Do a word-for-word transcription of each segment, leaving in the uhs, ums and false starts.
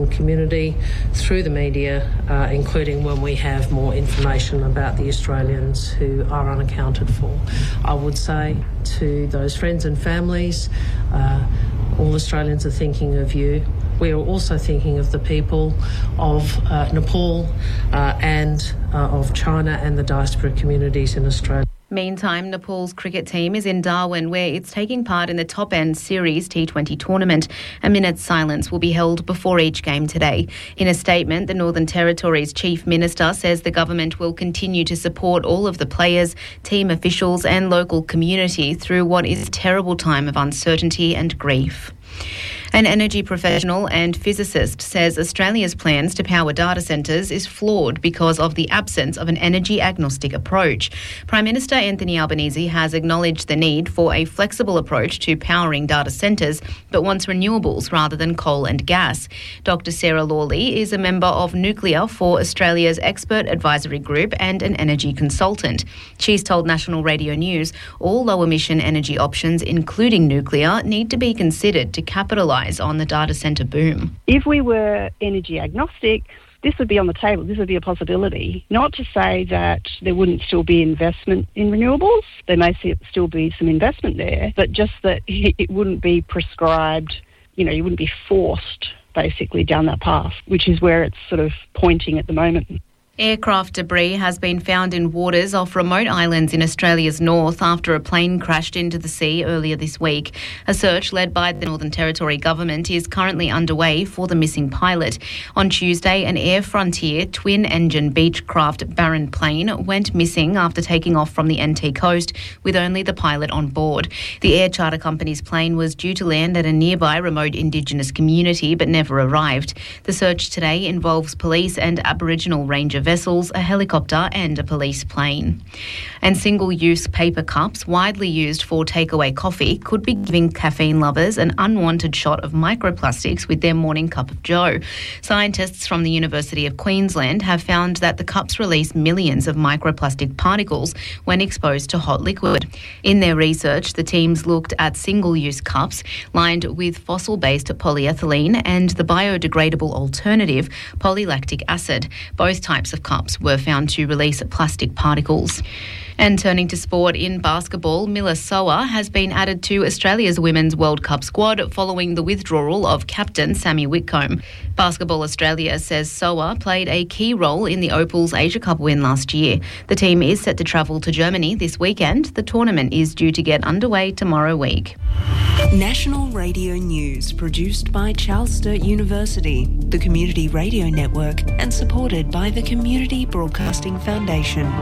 community through the media, uh, including when we have more information about the Australians who are unaccounted for. I would say to those friends and families, uh, all Australians are thinking of you. We are also thinking of the people of uh, Nepal uh, and uh, of China and the diaspora communities in Australia. Meantime, Nepal's cricket team is in Darwin, where it's taking part in the Top End Series T twenty tournament. A minute's silence will be held before each game today. In a statement, the Northern Territory's Chief Minister says the government will continue to support all of the players, team officials and local community through what is a terrible time of uncertainty and grief. An energy professional and physicist says Australia's plans to power data centres is flawed because of the absence of an energy-agnostic approach. Prime Minister Anthony Albanese has acknowledged the need for a flexible approach to powering data centres, but wants renewables rather than coal and gas. Doctor Sarah Lawley is a member of Nuclear for Australia's Expert Advisory Group and an energy consultant. She's told National Radio News all low-emission energy options, including nuclear, need to be considered to capitalise on the data centre boom. If we were energy agnostic, this would be on the table. This would be a possibility. Not to say that there wouldn't still be investment in renewables. There may still be some investment there, but just that it wouldn't be prescribed, you know, you wouldn't be forced basically down that path, which is where it's sort of pointing at the moment. Aircraft debris has been found in waters off remote islands in Australia's north after a plane crashed into the sea earlier this week. A search led by the Northern Territory government is currently underway for the missing pilot. On Tuesday, an Air Frontier twin-engine Beechcraft Baron plane went missing after taking off from the N T coast with only the pilot on board. The air charter company's plane was due to land at a nearby remote Indigenous community but never arrived. The search today involves police and Aboriginal Ranger vessels, a helicopter and a police plane. And single-use paper cups, widely used for takeaway coffee, could be giving caffeine lovers an unwanted shot of microplastics with their morning cup of joe. Scientists from the University of Queensland have found that the cups release millions of microplastic particles when exposed to hot liquid. In their research, the teams looked at single-use cups lined with fossil-based polyethylene and the biodegradable alternative, polylactic acid. Both types of cups were found to release plastic particles. And turning to sport in basketball, Miller Soa has been added to Australia's Women's World Cup squad following the withdrawal of captain Sammy Whitcomb. Basketball Australia says Soa played a key role in the Opal's Asia Cup win last year. The team is set to travel to Germany this weekend. The tournament is due to get underway tomorrow week. National Radio News, produced by Charles Sturt University, the Community Radio Network, and supported by the Community Broadcasting Foundation.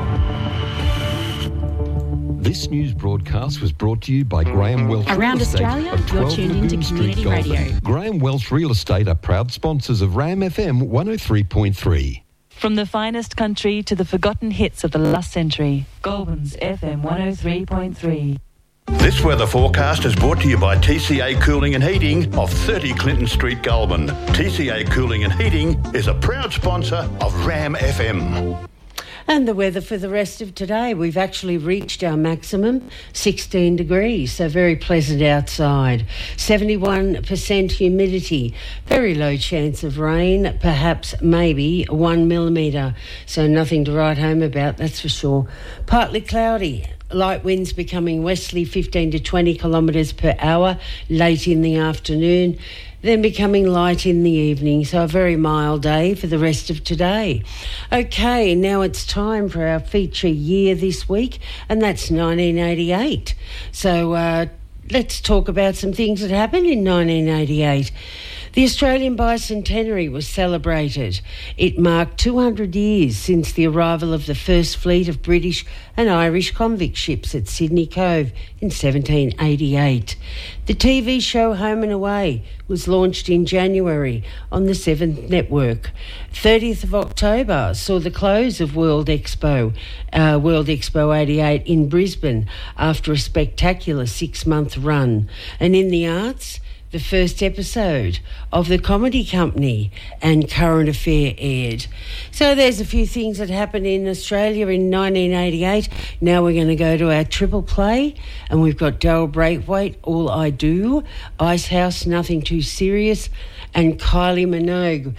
This news broadcast was brought to you by Graham Welch Around Real Estate Australia, of you're twelve tuned Lagoon into Street, Community Goulburn. Radio. Graham Welch Real Estate are proud sponsors of Ram F M one oh three point three. From the finest country to the forgotten hits of the last century, Goulburn's F M one oh three point three. This weather forecast is brought to you by T C A Cooling and Heating of thirty Clinton Street, Goulburn. T C A Cooling and Heating is a proud sponsor of Ram F M. And the weather for the rest of today, we've actually reached our maximum, sixteen degrees, so very pleasant outside. seventy-one percent humidity, very low chance of rain, perhaps maybe one millimetre, so nothing to write home about, that's for sure. Partly cloudy. Light winds becoming westerly, fifteen to twenty kilometres per hour late in the afternoon, then becoming light in the evening, so a very mild day for the rest of today. Okay, now it's time for our feature year this week, and that's nineteen eighty-eight. So uh, let's talk about some things that happened in nineteen eighty-eight. The Australian Bicentenary was celebrated. It marked two hundred years since the arrival of the first fleet of British and Irish convict ships at Sydney Cove in seventeen eighty-eight. The T V show Home and Away was launched in January on the Seventh Network. thirtieth of October saw the close of World Expo, uh, World Expo eighty-eight in Brisbane after a spectacular six-month run. And in the arts, the first episode of The Comedy Company and Current Affair aired. So there's a few things that happened in Australia in nineteen eighty-eight. Now we're going to go to our triple play, and we've got Daryl Braithwaite, All I Do, Icehouse, Nothing Too Serious, and Kylie Minogue